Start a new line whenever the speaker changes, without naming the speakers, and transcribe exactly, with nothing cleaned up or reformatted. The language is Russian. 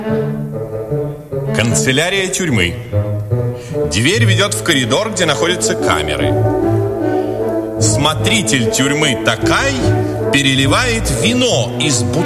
Канцелярия тюрьмы. Дверь ведет в коридор, где находятся камеры. Смотритель тюрьмы Такай переливает вино из бутылки